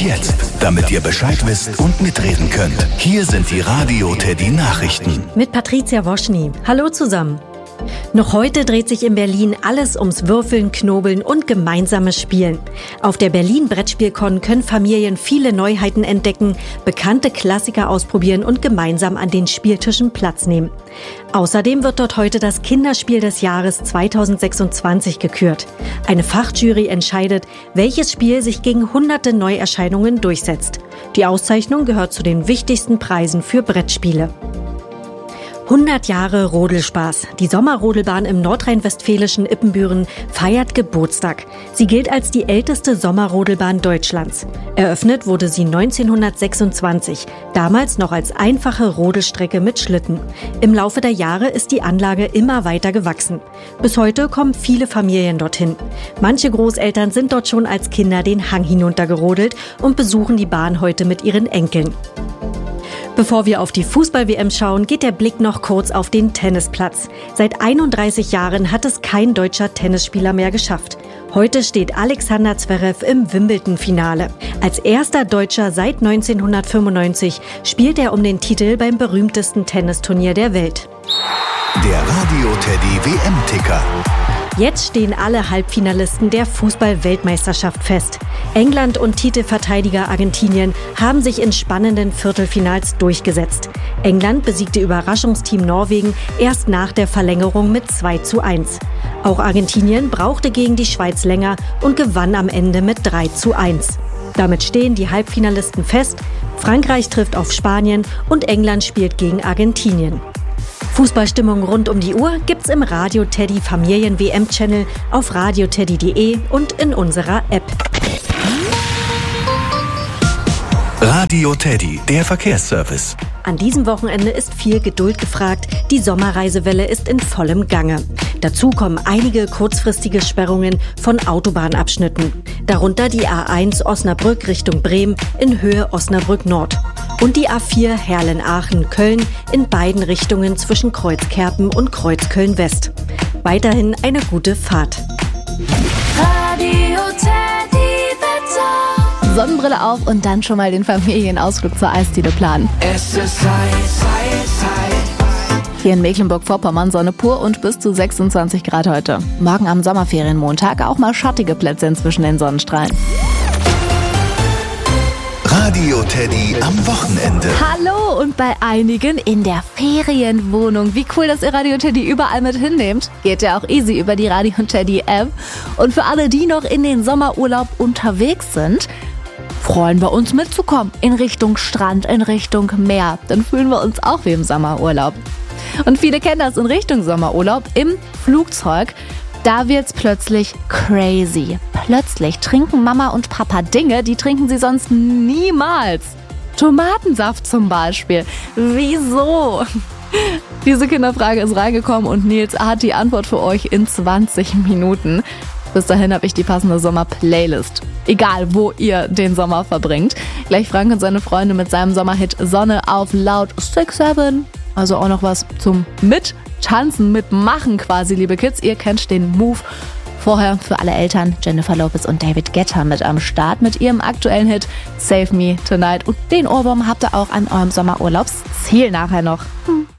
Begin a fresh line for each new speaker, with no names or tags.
jetzt, damit ihr Bescheid wisst und mitreden könnt. Hier sind die Radio Teddy Nachrichten.
Mit Patricia Woschny. Hallo zusammen. Noch heute dreht sich in Berlin alles ums Würfeln, Knobeln und gemeinsames Spielen. Auf der Berlin Brettspielcon können Familien viele Neuheiten entdecken, bekannte Klassiker ausprobieren und gemeinsam an den Spieltischen Platz nehmen. Außerdem wird dort heute das Kinderspiel des Jahres 2026 gekürt. Eine Fachjury entscheidet, welches Spiel sich gegen hunderte Neuerscheinungen durchsetzt. Die Auszeichnung gehört zu den wichtigsten Preisen für Brettspiele. 100 Jahre Rodelspaß. Die Sommerrodelbahn im nordrhein-westfälischen Ippenbüren feiert Geburtstag. Sie gilt als die älteste Sommerrodelbahn Deutschlands. Eröffnet wurde sie 1926, damals noch als einfache Rodelstrecke mit Schlitten. Im Laufe der Jahre ist die Anlage immer weiter gewachsen. Bis heute kommen viele Familien dorthin. Manche Großeltern sind dort schon als Kinder den Hang hinuntergerodelt und besuchen die Bahn heute mit ihren Enkeln. Bevor wir auf die Fußball-WM schauen, geht der Blick noch kurz auf den Tennisplatz. Seit 31 Jahren hat es kein deutscher Tennisspieler mehr geschafft. Heute steht Alexander Zverev im Wimbledon-Finale. Als erster Deutscher seit 1995 spielt er um den Titel beim berühmtesten Tennisturnier der Welt.
Der Radio Teddy WM-Ticker.
Jetzt stehen alle Halbfinalisten der Fußball-Weltmeisterschaft fest. England und Titelverteidiger Argentinien haben sich in spannenden Viertelfinals durchgesetzt. England besiegte Überraschungsteam Norwegen erst nach der Verlängerung mit 2:1. Auch Argentinien brauchte gegen die Schweiz länger und gewann am Ende mit 3:1. Damit stehen die Halbfinalisten fest. Frankreich trifft auf Spanien und England spielt gegen Argentinien. Fußballstimmung rund um die Uhr gibt's im Radio Teddy Familien-WM-Channel auf radioteddy.de und in unserer App.
Radio Teddy, der Verkehrsservice.
An diesem Wochenende ist viel Geduld gefragt. Die Sommerreisewelle ist in vollem Gange. Dazu kommen einige kurzfristige Sperrungen von Autobahnabschnitten. Darunter die A1 Osnabrück Richtung Bremen in Höhe Osnabrück Nord. Und die A4 Herlen-Aachen-Köln in beiden Richtungen zwischen Kreuzkerpen und Kreuzköln-West. Weiterhin eine gute Fahrt.
Radio Teddy Wetter. Sonnenbrille auf und dann schon mal den Familienausflug zur Eisdiele planen.
Es ist heiß.
Hier in Mecklenburg-Vorpommern Sonne pur und bis zu 26 Grad heute. Morgen am Sommerferienmontag auch mal schattige Plätze zwischen den Sonnenstrahlen.
Radio Teddy am Wochenende.
Hallo und bei einigen in der Ferienwohnung. Wie cool, dass ihr Radio Teddy überall mit hinnehmt. Geht ja auch easy über die Radio Teddy App. Und für alle, die noch in den Sommerurlaub unterwegs sind, freuen wir uns mitzukommen in Richtung Strand, in Richtung Meer. Dann fühlen wir uns auch wie im Sommerurlaub. Und viele kennen das in Richtung Sommerurlaub im Flugzeug. Da wird's plötzlich crazy. Plötzlich trinken Mama und Papa Dinge, die trinken sie sonst niemals. Tomatensaft zum Beispiel. Wieso? Diese Kinderfrage ist reingekommen und Nils hat die Antwort für euch in 20 Minuten. Bis dahin habe ich die passende Sommer-Playlist. Egal, wo ihr den Sommer verbringt. Gleich Frank und seine Freunde mit seinem Sommerhit Sonne auf laut 6-7. Also auch noch was zum Mittanzen, Mitmachen quasi, liebe Kids. Ihr kennt den Move. Vorher für alle Eltern Jennifer Lopez und David Guetta mit am Start mit ihrem aktuellen Hit Save Me Tonight. Und den Ohrwurm habt ihr auch an eurem Sommerurlaubsziel nachher noch.